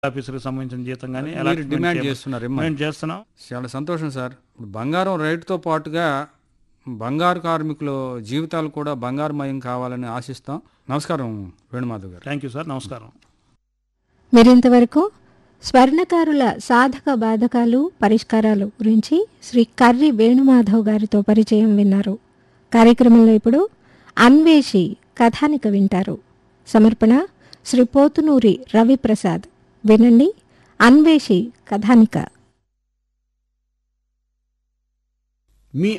ఆఫీసర్కి సంబంధించిన జీతం కానీ మీరు డిమాండ్ చేస్తున్నారు మేము చేస్తున్నాం. చాలా సంతోషం సార్. ఇప్పుడు బంగారం రేటుతో పాటుగా బంగారు కార్మికుల జీవితాలు కూడా బంగారుమయం కావాలని ఆశిస్తాం. నమస్కారం వేణుమాధవ్ గారు. Thank you sir. నమస్కారం. మీరింతవరకు స్వర్ణకారుల సాధక బాధకాలు పరిష్కారాలు గురించి శ్రీ కర్రి వేణుమాధవ్ గారితో పరిచయం విన్నారు. కార్యక్రమంలో ఇప్పుడు అన్వేషి కథానిక వింటారు. సమర్పణ శ్రీ పోతునూరి రవిప్రసాద్. వినండి అన్వేషి కథానిక. మీ